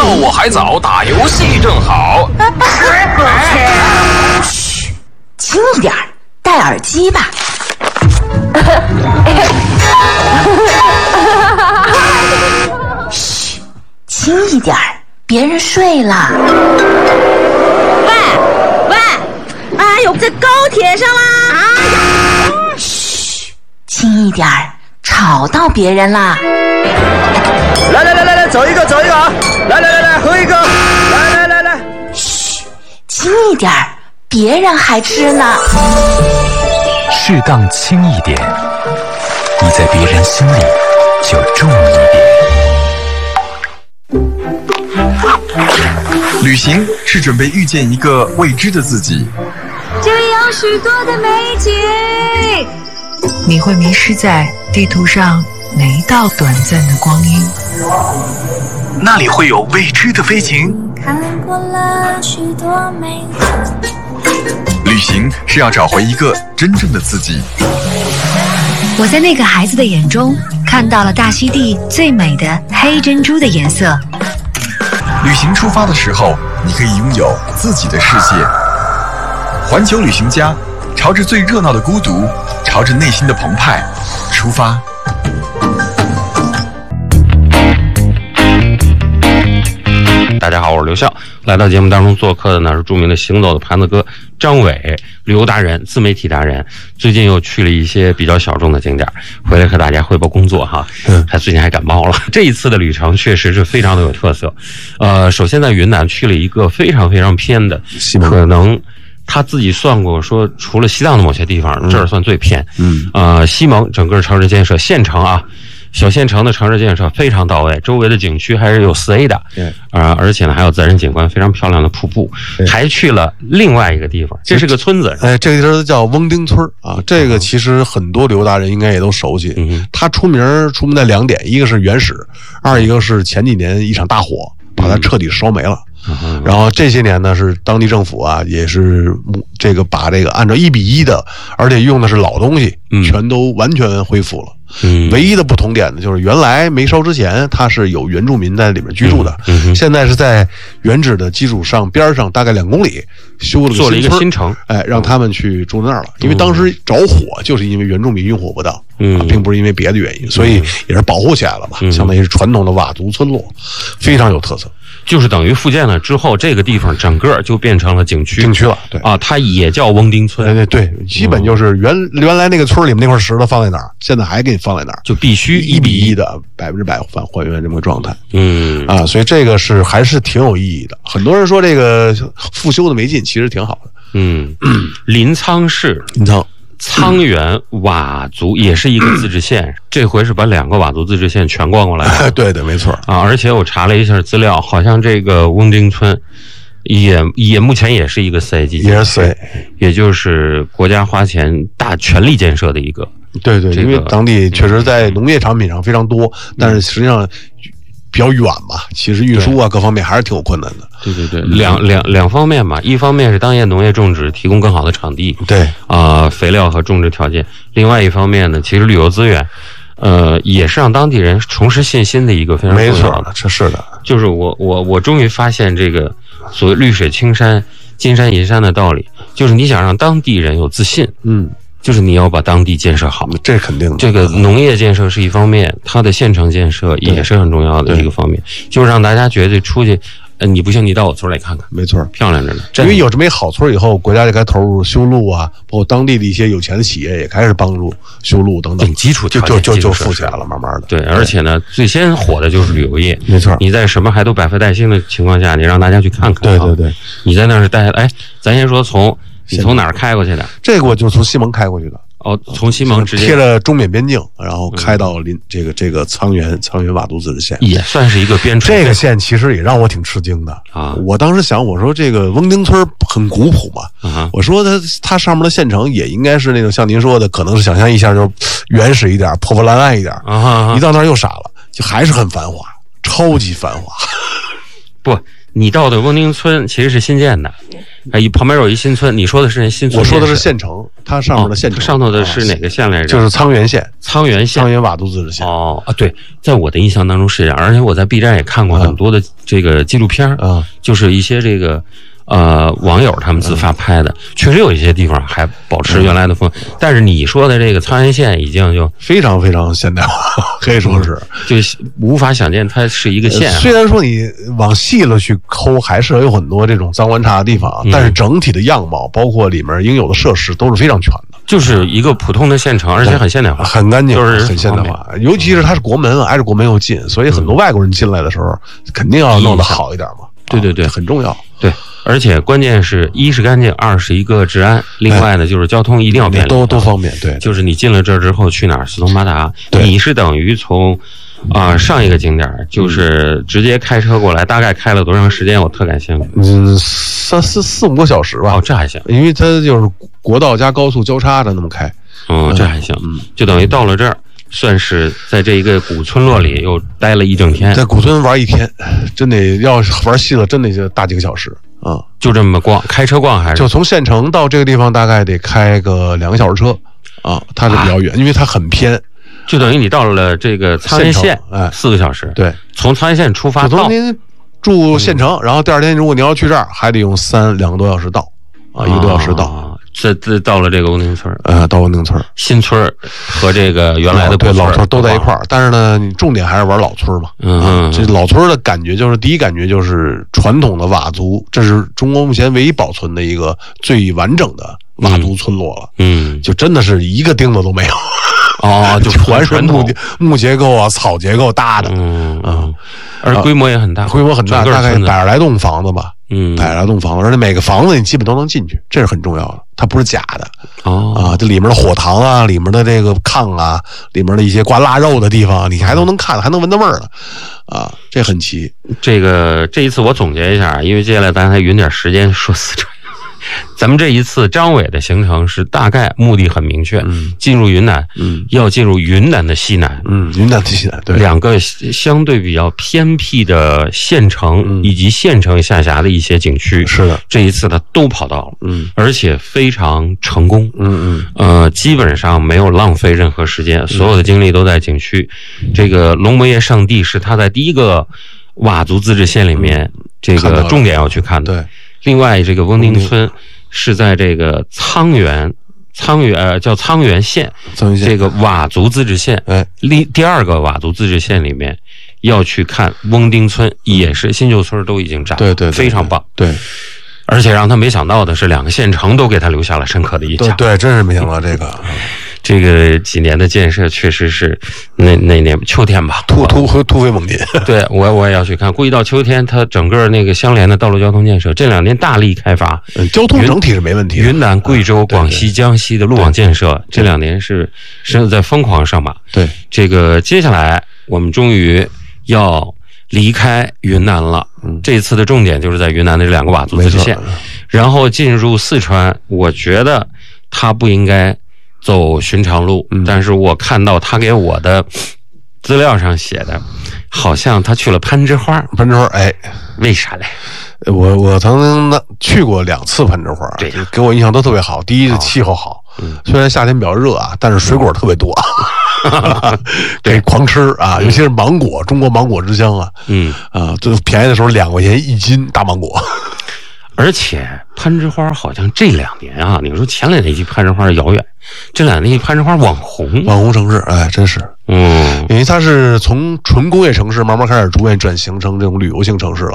我还早，打游戏正好。 嘘，轻一点，戴耳机吧。嘘，轻一点，别人睡了。 喂，哎呦，在高铁上啦！ 嘘，轻一点，吵到别人啦。 来，走一个啊！来，喝一个！来。 嘘，轻一点，别人还吃呢。 适当轻一点，你在别人心里就重一点。 旅行是准备遇见一个未知的自己， 这里有许多的美景。 你会迷失在地图上哪一道短暂的光阴？ 那里会有未知的飞行。 看过了许多美景。 旅行是要找回一个真正的自己。 我在那个孩子的眼中看到了大溪地最美的黑珍珠的颜色。 旅行出发的时候，你可以拥有自己的世界。环球旅行家，朝着最热闹的孤独，朝着内心的澎湃出发。 大家好，我是刘笑。来到节目当中做客的呢是著名的行走的盘子哥张伟，旅游达人、自媒体达人，最近又去了一些比较小众的景点，回来和大家汇报工作哈。他最近还感冒了。这一次的旅程确实是非常的有特色。首先在云南去了一个非常非常偏的，可能他自己算过说，除了西藏的某些地方，这儿算最偏。西蒙整个城市建设县城啊。小县城的城市建设非常到位，周围的景区还是有4A 的，而且呢还有自然景观非常漂亮的瀑布，还去了另外一个地方，这是个村子， 这个地儿叫翁丁村啊。这个其实很多旅游达人应该也都熟悉，它出名在2点，一个是原始，二一个是前几年一场大火把它彻底烧没了。然后这些年呢，是当地政府啊，也是把这个按照1比1的，而且用的是老东西，全都完全恢复了。唯一的不同点呢，就是原来没烧之前，它是有原住民在里面居住的，现在是在原址的基础上边上大概2公里做了一个新城，让他们去住那儿了。因为当时着火就是因为原住民运火不当，并不是因为别的原因，所以也是保护起来了嘛，相当于是传统的佤族村落，非常有特色。 就是等于复建了之后，这个地方整个就变成了景区了，对啊， 它也叫翁丁村， 对，基本就是原来那个村里面那块石头放在哪儿，现在还给你放在哪儿， 就必须 1比1的100%还原这么个状态，所以这个还是挺有意义的。很多人说这个复修的没劲，其实挺好的。 临沧市，沧源佤族也是一个自治县，这回是把2个佤族自治县全逛过来了。 对的，没错啊！而且我查了一下资料，好像这个翁丁村也目前也是一个4A级， 也是4A， 也就是国家花钱全力建设的一个。 对，因为当地确实在农业产品上非常多，但是实际上比较远嘛，其实运输啊各方面还是挺有困难的。 对，两方面吧，一方面是当地农业种植提供更好的场地， 对肥料和种植条件；另外一方面呢，其实旅游资源，也是让当地人重拾信心的一个非常重要的。 这是的， 就是我终于发现这个所谓绿水青山、金山银山的道理，就是你想让当地人有自信，就是你要把当地建设好， 这肯定的。 这个农业建设是一方面，它的县城建设也是很重要的一个方面，就是让大家觉得出去，你不信你到我村来看看， 没错， 漂亮着呢。 因为有这么一好村以后，国家就该投入修路啊，包括当地的一些有钱的企业也开始帮助修路等等， 基础条件就富起来了，慢慢的。 对，而且呢，最先火的就是旅游业， 没错。 你在什么还都百废待兴的情况下，你让大家去看看， 对， 你在那儿待，咱先说你从哪儿开过去的？ 这个我就从西蒙开过去的。 从西蒙直接贴着中缅边境，然后开到这个沧源佤族自治县， 也算是一个边陲。 这个县其实也让我挺吃惊的啊！我当时想，我说这个翁丁村很古朴嘛，我说它上面的县城也应该是那种像您说的，可能是想象一下就是原始一点、破破烂烂一点，一到那儿又傻了，就还是很繁华，超级繁华。 不， 你到的翁丁村其实是新建的，旁边有一新村。你说的是新村？ 我说的是县城，它上面的县城。 上头的是哪个县来着？ 就是沧源县。 沧源佤佤自治县。 对，在我的印象当中是这样，而且我在 B 站也看过很多的这个纪录片就是一些这个。网友他们自发拍的，确实有一些地方还保持原来的风，但是你说的这个沧源县已经就非常非常现代化，可以说是就无法想见它是一个县。 虽然说你往细了去抠，还是有很多这种脏乱差的地方，但是整体的样貌，包括里面应有的设施都是非常全的， 就是一个普通的县城，而且很现代化， 很干净， 就是很现代化。尤其是它是国门，挨着国门又近，所以很多外国人进来的时候，肯定要弄得好一点嘛。 对， 很重要。 对。而且关键是一是干净，二是一个治安，另外呢就是交通一定要便利， 都方便。对， 就是你进了这之后去哪儿四通八达，你是等于从上一个景点就是直接开车过来，大概开了多长时间？我特感兴趣。 4、5个小时吧。 这还行， 因为它就是国道加高速交叉着那么开。 这还行。就等于到了这儿。算是在这一个古村落里又待了一整天， 在古村玩一天，真得要玩细了，真得就大几个小时啊！ 就这么逛，开车逛还是？ 就从县城到这个地方大概得开个2个小时车啊，它是比较远，因为它很偏。 就等于你到了这个沧源县，4个小时。 对， 从沧源县出发到您住县城，然后第二天如果你要去这儿，还得用2个多小时到1个多小时到。 这到了这个翁丁村， 到翁丁村， 新村和这个原来的对老村都在一块儿，但是呢，你重点还是玩老村嘛。这老村的感觉就是第一感觉就是传统的佤族，这是中国目前唯一保存的一个最完整的佤族村落了。就真的是一个钉子都没有。就全是木结构啊，草结构搭的。 而规模也很大， 大概100来栋房子吧。100来栋房子，而且每个房子你基本都能进去，这是很重要的，它不是假的。这里面的火塘啊，里面的这个炕啊，里面的一些挂腊肉的地方，你还都能看，还能闻到味儿呢。这很奇。 这一次我总结一下，因为接下来咱还匀点时间说四川。咱们这一次张伟的行程是大概目的很明确，进入云南，要进入云南的西南， 云南的西南，对 ，2个相对比较偏僻的县城以及县城下辖的一些景区， 是的， 这一次他都跑到了，而且非常成功，基本上没有浪费任何时间，所有的精力都在景区。这个龙摩耶圣地是他在第一个佤族自治县里面这个重点要去看的， 对。 另外，这个翁丁村是在这个沧源叫沧源县，这个佤族自治县，第2个佤族自治县里面要去看翁丁村，也是新旧村都已经占了， 对， 非常棒， 对。 而且让他没想到的是，2个县城都给他留下了深刻的印象， 对，真是没想到这个。 这个几年的建设确实是那年秋天吧， 突飞猛进。 对，我也要去看。估计到秋天，它整个那个相连的道路交通建设，这2年大力开发， 交通整体是没问题。 云南、贵州、广西、江西的路网建设，这2年是在疯狂上马。 对， 这个接下来我们终于要离开云南了。这次的重点就是在云南的这2个佤族自治县，然后进入四川。我觉得他不应该走寻常路，但是我看到他给我的资料上写的，好像他去了攀枝花。为啥嘞？ 我曾经去过2次攀枝花，对，给我印象都特别好。第一是气候好，虽然夏天比较热啊，但是水果特别多，对，狂吃啊，尤其是芒果，中国芒果之乡啊，最便宜的时候2块钱1斤大芒果。 而且攀枝花好像这2年啊，你说前2年离攀枝花遥远，这2年攀枝花网红城市，真是，因为它是从纯工业城市慢慢开始逐渐转型成这种旅游性城市了。